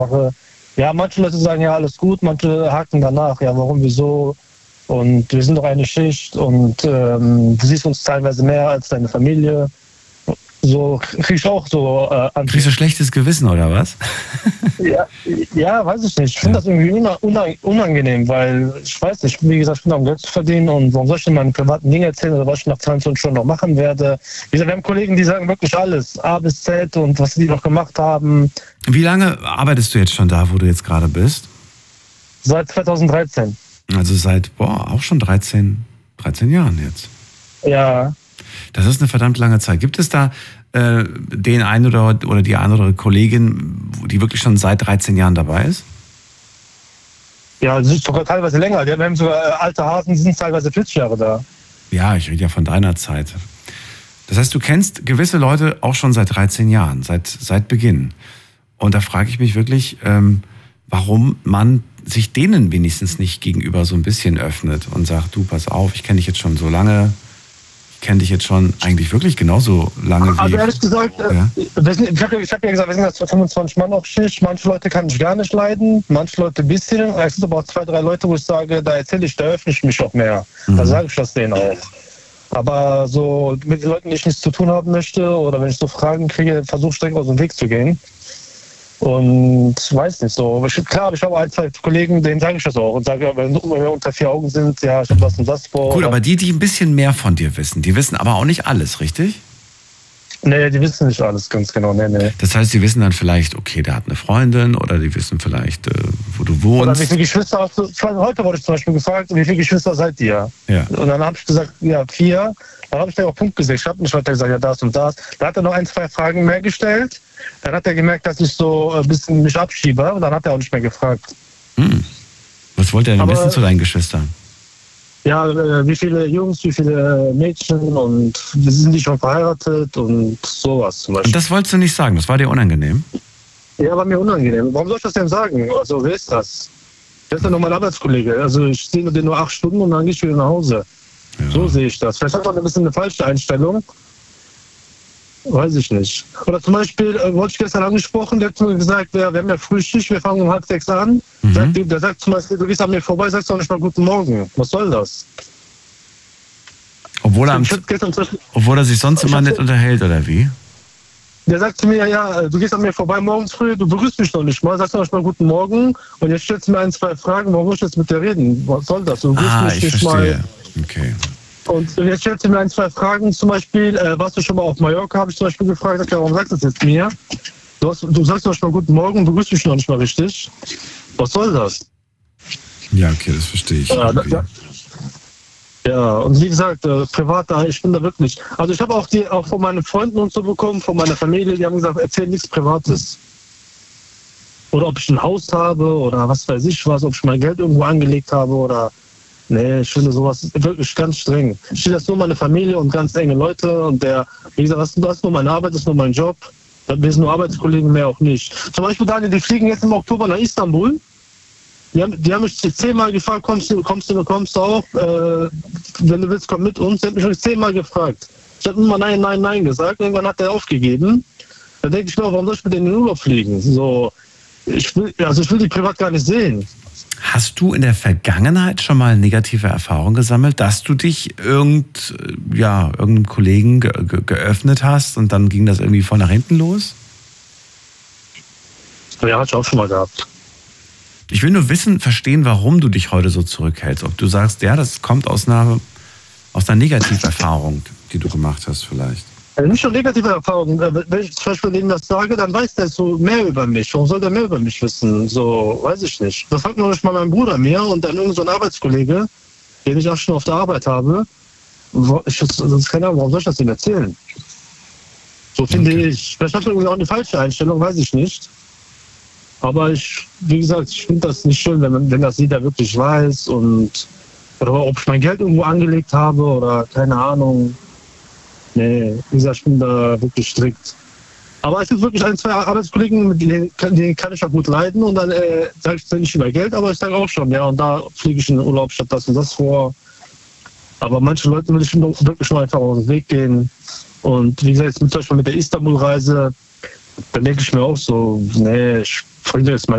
Ja, manche Leute sagen ja alles gut, manche haken danach, ja warum, wieso und wir sind doch eine Schicht und du siehst uns teilweise mehr als deine Familie. So krieg ich auch so Kriegst du schlechtes Gewissen oder was? ja, weiß ich nicht. Ich finde das irgendwie unangenehm, weil ich weiß nicht, wie gesagt, ich bin da um Geld zu verdienen und warum soll ich denn meine privaten Dinge erzählen oder was ich nach 22 Stunden noch machen werde? Wie gesagt, wir haben Kollegen, die sagen wirklich alles, A bis Z und was die noch gemacht haben. Wie lange arbeitest du jetzt schon da, wo du jetzt gerade bist? Seit 2013. Also seit, auch schon 13 Jahren jetzt. Ja. Das ist eine verdammt lange Zeit. Gibt es da den einen oder die eine oder andere Kollegin, die wirklich schon seit 13 Jahren dabei ist? Ja, das ist sogar teilweise länger. Wir haben sogar alte Hasen, die sind teilweise 40 Jahre da. Ja, ich rede ja von deiner Zeit. Das heißt, du kennst gewisse Leute auch schon seit 13 Jahren, seit Beginn. Und da frage ich mich wirklich, warum man sich denen wenigstens nicht gegenüber so ein bisschen öffnet und sagt, du, pass auf, ich kenne dich jetzt schon so lange, ich kenne dich jetzt schon eigentlich wirklich genauso lange wie... Also ehrlich gesagt, ich hab ja gesagt, wir sind jetzt 25 Mann auf Schicht, manche Leute kann ich gar nicht leiden, manche Leute ein bisschen, es sind aber auch 2, 3 Leute, wo ich sage, da öffne ich mich auch mehr, da sage ich das denen auch. Aber so mit den Leuten, die ich nichts zu tun haben möchte oder wenn ich so Fragen kriege, versuche ich direkt aus dem Weg zu gehen. Und weiß nicht so. Klar, ich habe 1, 2 Kollegen, denen sage ich das auch und sage, wenn wir unter 4 Augen sind, ja, ich habe das und das vor. Gut, aber die ein bisschen mehr von dir wissen, die wissen aber auch nicht alles, richtig? Nee, die wissen nicht alles ganz genau. Nee. Das heißt, die wissen dann vielleicht, okay, der hat eine Freundin oder die wissen vielleicht, wo du wohnst. Oder wie viele Geschwister hast du? Heute wurde ich zum Beispiel gefragt, wie viele Geschwister seid ihr? Ja. Und dann habe ich gesagt, ja, 4. Dann habe ich da auch Punkt gesetzt. Ich habe nicht weiter gesagt, ja, das und das. Da hat er noch 1, 2 Fragen mehr gestellt. Dann hat er gemerkt, dass ich so ein bisschen mich abschiebe. Und dann hat er auch nicht mehr gefragt. Was wollte er denn wissen zu deinen Geschwistern? Ja, wie viele Jungs, wie viele Mädchen und sind die schon verheiratet und sowas zum Beispiel. Und das wolltest du nicht sagen, das war dir unangenehm? Ja, war mir unangenehm. Warum soll ich das denn sagen? Also, wer ist das? Der ist ja nur mein Arbeitskollege. Also, ich sehe den nur 8 Stunden und dann gehe ich wieder nach Hause. Ja. So sehe ich das. Vielleicht hat man ein bisschen eine falsche Einstellung. Weiß ich nicht. Oder zum Beispiel, wurde ich gestern angesprochen, der hat mir gesagt, wir haben ja Frühschicht, wir fangen um 5:30 an. Der sagt zum Beispiel, du gehst an mir vorbei, sagst doch nicht mal guten Morgen. Was soll das? Obwohl er sich sonst immer nett unterhält, oder wie? Der sagt zu mir, ja, du gehst an mir vorbei morgens früh, du begrüßt mich noch nicht mal, sagst doch nicht mal guten Morgen und jetzt stellst du mir 1, 2 Fragen, warum muss ich jetzt mit dir reden? Was soll das? Du begrüßt mich nicht verstehe. Mal. Okay. Und jetzt stellst du mir 1, 2 Fragen, zum Beispiel, warst du schon mal auf Mallorca, habe ich zum Beispiel gefragt, ja, warum sagst du das jetzt mir? Du sagst doch nicht mal guten Morgen, begrüßt mich noch nicht mal richtig. Was soll das? Ja, okay, das verstehe ich. Ja, und wie gesagt, privat, ich bin da wirklich. Also ich habe auch von meinen Freunden und so bekommen, von meiner Familie, die haben gesagt, erzähl nichts Privates. Oder ob ich ein Haus habe oder was weiß ich was, ob ich mein Geld irgendwo angelegt habe oder... Nee, ich finde sowas wirklich ganz streng. Ich stehe das nur meine Familie und ganz enge Leute und wie gesagt, das ist nur meine Arbeit, das ist nur mein Job. Wir sind nur Arbeitskollegen, mehr auch nicht. Zum Beispiel, Daniel, die fliegen jetzt im Oktober nach Istanbul. Die haben mich 10-mal gefragt, kommst du auch? Wenn du willst, komm mit uns. Die haben mich schon 10-mal gefragt. Ich habe immer nein gesagt. Irgendwann hat er aufgegeben. Da denke ich mir, warum soll ich mit denen in den Urlaub fliegen? So, ich will die privat gar nicht sehen. Hast du in der Vergangenheit schon mal negative Erfahrungen gesammelt, dass du dich irgendeinem Kollegen geöffnet hast und dann ging das irgendwie voll nach hinten los? Ja, hatte ich auch schon mal gehabt. Ich will nur verstehen, warum du dich heute so zurückhältst. Ob du sagst, ja, das kommt aus einer Negativerfahrung, die du gemacht hast vielleicht. Nicht schon negative Erfahrungen. Wenn ich zum Beispiel denen das sage, dann weiß der so mehr über mich. Warum soll der mehr über mich wissen? So, weiß ich nicht. Das sagt noch nicht mal mein Bruder mir und dann irgend so ein Arbeitskollege, den ich auch schon auf der Arbeit habe. Das ist keine Ahnung, warum soll ich das denn erzählen? So finde ich. Vielleicht hat er auch eine falsche Einstellung, weiß ich nicht. Aber wie gesagt, ich finde das nicht schön, wenn das jeder wirklich weiß oder ob ich mein Geld irgendwo angelegt habe oder keine Ahnung. Nee, wie gesagt, ich bin da wirklich strikt. Aber es gibt wirklich 1, 2 Arbeitskollegen, die kann ich auch gut leiden und dann sage ich nicht über Geld, aber ich sage auch schon, ja, und da fliege ich in den Urlaub statt das und das vor. Aber manche Leute will ich wirklich schon einfach aus dem Weg gehen. Und wie gesagt, zum Beispiel mit der Istanbul-Reise, dann denke ich mir auch so, nee, Freunde ist